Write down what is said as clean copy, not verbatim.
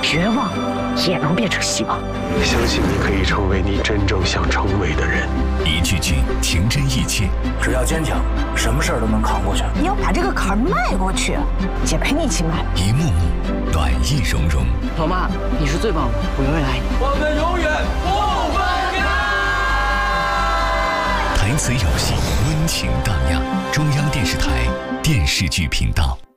绝望也能变成希望。 相信你可以成为你真正想成为的人。 一句句情真意切， 只要坚强，什么事儿都能扛过去。 你要把这个坎儿迈过去，姐陪你一起迈。 一幕幕暖意融融。 老妈，你是最棒的，我永远爱你。 我们永远不分开。 台词有戏，温情荡漾。中央电视台电视剧频道。